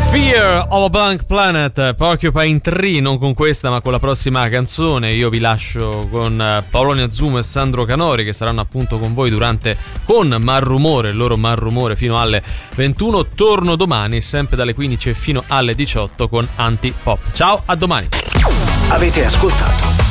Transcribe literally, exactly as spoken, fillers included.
Fear of a Blank Planet, Porcupine Tree, non con questa ma con la prossima canzone. Io vi lascio con Paoloni Azzumo e Sandro Canori, che saranno appunto con voi durante con Malrumore, il loro Malrumore fino alle ventuno. Torno domani sempre dalle quindici fino alle diciotto con Antipop. Ciao, a domani. Avete ascoltato